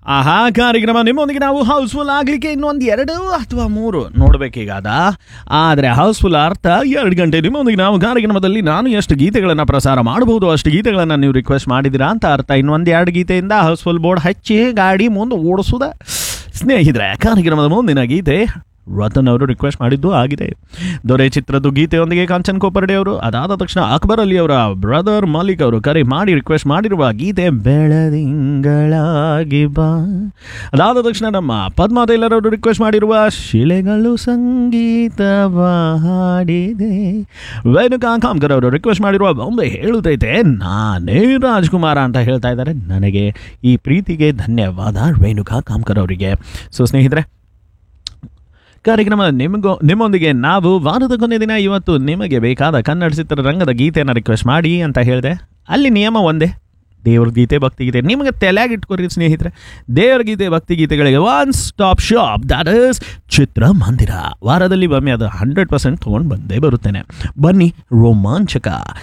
ಆಹಾ ಕಾರ್ಯಕ್ರಮ ನಿಮ್ಮೊಂದಿಗೆ ನಾವು ಹೌಸ್ಫುಲ್ ಆಗಲಿಕ್ಕೆ ಇನ್ನೊಂದು 2 ಅಥವಾ 3 ನೋಡಬೇಕೀಗಾದ. ಆದರೆ ಹೌಸ್ಫುಲ್ ಅರ್ಥ 2 ಗಂಟೆ ನಿಮ್ಮೊಂದಿಗೆ ನಾವು ಕಾರ್ಯಕ್ರಮದಲ್ಲಿ ನಾನು ಎಷ್ಟು ಗೀತೆಗಳನ್ನು ಪ್ರಸಾರ ಮಾಡಬಹುದು ಅಷ್ಟು ಗೀತೆಗಳನ್ನು ನೀವು ರಿಕ್ವೆಸ್ಟ್ ಮಾಡಿದ್ದೀರಾ ಅಂತ ಅರ್ಥ. ಇನ್ನೊಂದು 2 ಗೀತೆಯಿಂದ ಹೌಸ್ಫುಲ್ ಬೋರ್ಡ್ ಹಚ್ಚಿ ಗಾಡಿ ಮುಂದೆ ಓಡಿಸೋದ. ಸ್ನೇಹಿತರೆ, ಕಾರ್ಯಕ್ರಮದ ಮುಂದಿನ ಗೀತೆ ರತನ್ ಅವರು ರಿಕ್ವೆಸ್ಟ್ ಮಾಡಿದ್ದು ಆಗಿದೆ. ದೊರೆ ಚಿತ್ರದ ಗೀತೆಯೊಂದಿಗೆ ಕಾಂಚನ್ ಕೋಪರ್ಡೆ ಅವರು, ಅದಾದ ತಕ್ಷಣ ಅಕ್ಬರ್ ಅಲಿ ಅವರ ಬ್ರದರ್ ಮಾಲಿಕ್ ಅವರು ಕರೆ ಮಾಡಿ ರಿಕ್ವೆಸ್ಟ್ ಮಾಡಿರುವ ಗೀತೆ ಬೆಳದಿಂಗಳಾಗಿ ಬಾ. ಅದಾದ ತಕ್ಷಣ ನಮ್ಮ ಪದ್ಮಾ ಟೈಲರ್ ಅವರು ರಿಕ್ವೆಸ್ಟ್ ಮಾಡಿರುವ ಶಿಲೆಗಳು ಸಂಗೀತವ ಹಾಡಿದೆ. ವೇಣುಕಾ ಕಾಮ್ಕರ್ ಅವರು ರಿಕ್ವೆಸ್ಟ್ ಮಾಡಿರುವ ಬೊಂಬೆ ಹೇಳುತ್ತೈತೆ ನಾನೇ ರಾಜ್ಕುಮಾರ ಅಂತ ಹೇಳ್ತಾ ಇದ್ದಾರೆ. ನನಗೆ ಈ ಪ್ರೀತಿಗೆ ಧನ್ಯವಾದ ವೇಣುಕಾ ಕಾಮ್ಕರ್ ಅವರಿಗೆ. ಸೊ ಸ್ನೇಹಿತರೆ, ಕಾರ್ಯಕ್ರಮ ನಿಮ್ಮೊಂದಿಗೆ ನಾವು ವಾರದ ಕೊನೆ ದಿನ ಇವತ್ತು ನಿಮಗೆ ಬೇಕಾದ ಕನ್ನಡ ಚಿತ್ರರಂಗದ ಗೀತೆಯನ್ನು ರಿಕ್ವೆಸ್ಟ್ ಮಾಡಿ ಅಂತ ಹೇಳಿದೆ. ಅಲ್ಲಿ ನಿಯಮ ಒಂದೇ, ದೇವ್ರ ಗೀತೆ ಭಕ್ತಿಗೀತೆ. ನಿಮಗೆ ತಲೆಯಾಗಿಟ್ಕೊರಿ ಸ್ನೇಹಿತರೆ, ದೇವ್ರ ಗೀತೆ ಭಕ್ತಿಗೀತೆಗಳಿಗೆ one stop shop, that is ಚಿತ್ರಮಂದಿರ. ವಾರದಲ್ಲಿ ಒಮ್ಮೆ ಅದು 100% ತೊಗೊಂಡು ಬಂದೇ ಬರುತ್ತೇನೆ. ಬನ್ನಿ, ರೋಮಾಂಚಕ